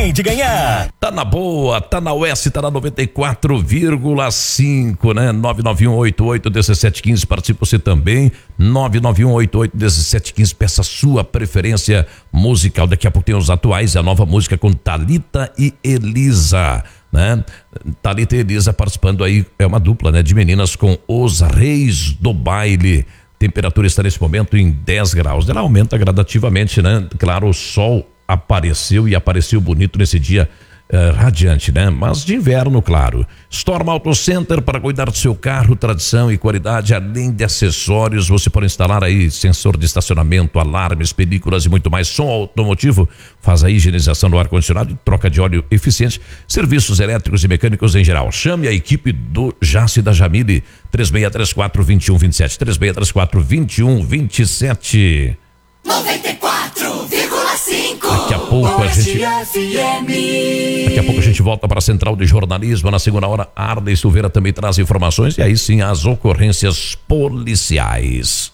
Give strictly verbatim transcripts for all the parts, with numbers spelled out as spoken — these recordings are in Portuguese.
tem de ganhar. Tá na boa, tá na Oeste, tá na noventa e quatro vírgula cinco, né? nove nove um oito oito um sete um cinco, participa você também. nove nove um oito oito um sete um cinco, peça sua preferência musical. Daqui a pouco tem os atuais, a nova música com Thalita e Elisa, né? Thalita e Elisa participando aí, é uma dupla, né? De meninas com Os Reis do Baile. Temperatura está nesse momento em dez graus. Ela aumenta gradativamente, né? Claro, o sol apareceu e apareceu bonito nesse dia uh, radiante, né? Mas de inverno, claro. Storm Auto Center, para cuidar do seu carro, tradição e qualidade, além de acessórios, você pode instalar aí sensor de estacionamento, alarmes, películas e muito mais. Som automotivo, faz a higienização do ar-condicionado, troca de óleo eficiente, serviços elétricos e mecânicos em geral. Chame a equipe do Jace da Jamile, três seis três quatro, dois um dois sete, três seis três quatro, dois um dois sete. noventa e quatro vírgula cinco. Daqui a pouco a gente Daqui a pouco a gente volta para a Central de Jornalismo. Na segunda hora, Arley Silveira também traz informações e aí sim as ocorrências policiais.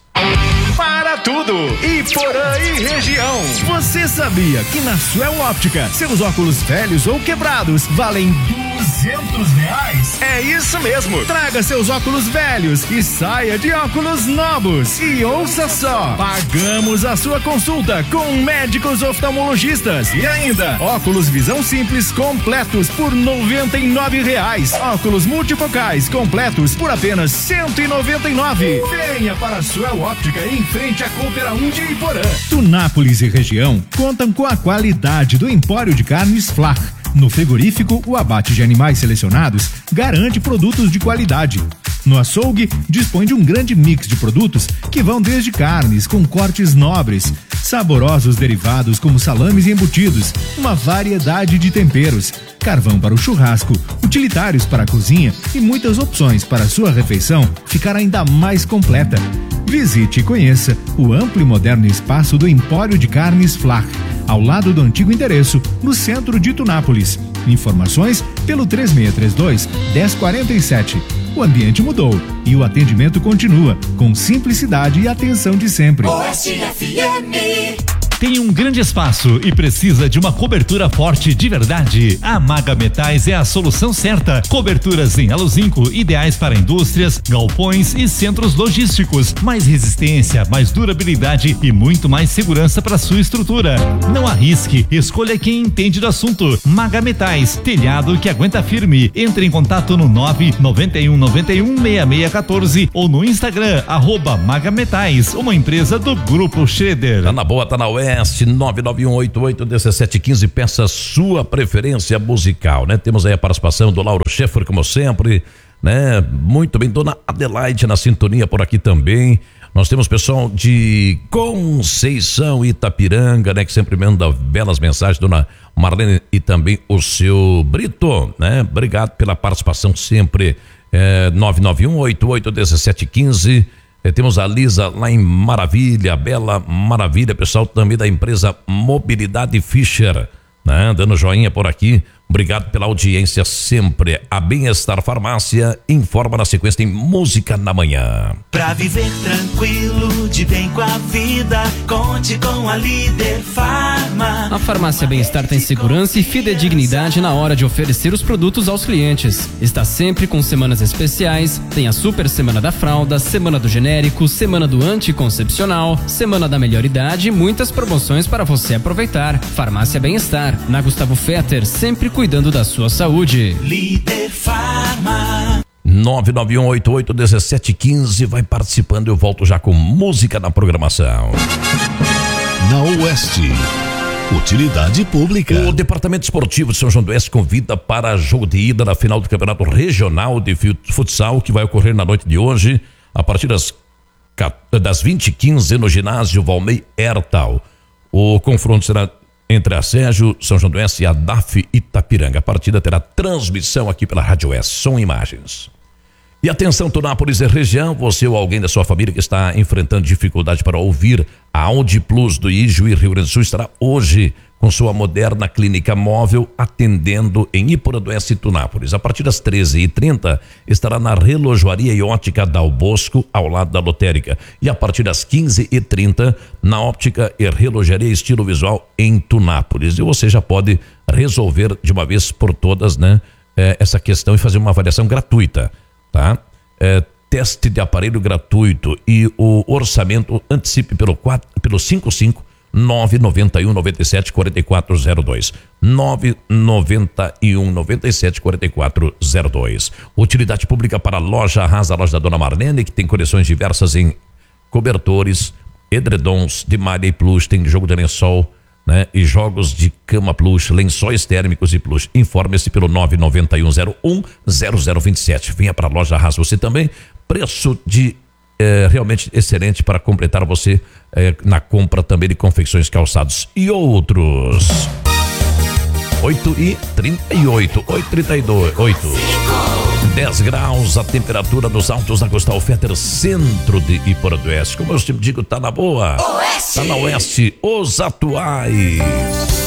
Para tudo, Iporã e região. Você sabia que na Suel Óptica seus óculos velhos ou quebrados valem duzentos reais? É isso mesmo. Traga seus óculos velhos e saia de óculos novos. E ouça só, pagamos a sua consulta com médicos oftalmologistas e ainda óculos visão simples completos por noventa e nove reais. Óculos multifocais completos por apenas cento e noventa e nove. Venha para a Suel Óptica em frente à Coopera um de Iporã. Tunápolis e região contam com a qualidade do Empório de Carnes Flach. No frigorífico, o abate de animais selecionados garante produtos de qualidade. No açougue, dispõe de um grande mix de produtos que vão desde carnes com cortes nobres, saborosos derivados como salames e embutidos, uma variedade de temperos, carvão para o churrasco, utilitários para a cozinha e muitas opções para a sua refeição ficar ainda mais completa. Visite e conheça o amplo e moderno espaço do Empório de Carnes Flach, ao lado do antigo endereço, no centro de Tunápolis. Informações pelo três seis três dois, um zero quatro sete. O ambiente mudou e o atendimento continua com simplicidade e atenção de sempre. Oeste F M. Tem um grande espaço e precisa de uma cobertura forte de verdade? A Maga Metais é a solução certa. Coberturas em aluzinco, ideais para indústrias, galpões e centros logísticos. Mais resistência, mais durabilidade e muito mais segurança para sua estrutura. Não arrisque, escolha quem entende do assunto. Maga Metais, telhado que aguenta firme. Entre em contato no nove nove um nove um seis seis um quatro ou no Instagram, arroba Maga Metais, uma empresa do Grupo Schroeder. Tá na boa, tá na Oeste. nove nove um oito oito um sete um cinco, peça sua preferência musical, né? Temos aí a participação do Lauro Schaeffer, como sempre, né? Muito bem, dona Adelaide na sintonia por aqui também. Nós temos pessoal de Conceição, Itapiranga, né? Que sempre manda belas mensagens, dona Marlene e também o seu Brito, né? Obrigado pela participação sempre. É, nove nove um oito oito um sete um cinco. Temos a Lisa lá em Maravilha, Bela Maravilha, pessoal também da empresa Mobilidade Fischer, né? Dando joinha por aqui. Obrigado pela audiência sempre. A Bem-Estar Farmácia informa na sequência em Música na Manhã. Pra viver tranquilo, de bem com a vida, conte com a Líder Farma. A Farmácia Bem-Estar tem segurança e fidedignidade na hora de oferecer os produtos aos clientes. Está sempre com semanas especiais, tem a Super Semana da Fralda, Semana do Genérico, Semana do Anticoncepcional, Semana da Melhor Idade e muitas promoções para você aproveitar. Farmácia Bem-Estar, na Gustavo Fetter, sempre cuidando da sua saúde. Líder Farma. nove nove um oito oito um sete um cinco, vai participando, eu volto já com música na programação. Na Oeste, utilidade pública. O Departamento Esportivo de São João do Oeste convida para jogo de ida na final do Campeonato Regional de Futsal, que vai ocorrer na noite de hoje, a partir das, das vinte e quinze no ginásio Valmei Ertal. O confronto será entre a Sérgio São João do Oeste e a D A F Itapiranga. A partida terá transmissão aqui pela Rádio Oeste, som e imagens. E atenção, Tunápolis e região, você ou alguém da sua família que está enfrentando dificuldade para ouvir, a Audi Plus do Ijuí, Rio Grande do Sul, estará hoje com sua moderna clínica móvel, atendendo em Iporã do Oeste e Tunápolis. A partir das treze e trinta, estará na Relojoaria e Ótica Dal Bosco, ao lado da lotérica. E a partir das quinze e trinta, na Óptica e Relojaria Estilo Visual, em Tunápolis. E você já pode resolver de uma vez por todas, né, eh, essa questão e fazer uma avaliação gratuita, tá? Eh, teste de aparelho gratuito e o orçamento antecipe pelo, quatro, pelo cinco cinco nove nove um nove sete quatro quatro zero dois nove nove um nove sete quatro quatro zero dois. Utilidade pública para a Loja Arrasa, a loja da Dona Marlene, que tem coleções diversas em cobertores, edredons de malha e plush, tem jogo de lençol, né? E jogos de cama plush, lençóis térmicos e plush. Informe-se pelo nove nove um zero um zero zero dois sete. Venha para a Loja Arrasa. Você também, preço de É, realmente excelente para completar você é, na compra também de confecções, calçados e outros. oito e trinta e oito, oito e trinta e dois, oito. dez graus a temperatura nos altos da Gustavo Fetter, centro de Iporã do Oeste. Como eu sempre digo, tá na boa. Oeste. Tá na Oeste, os atuais.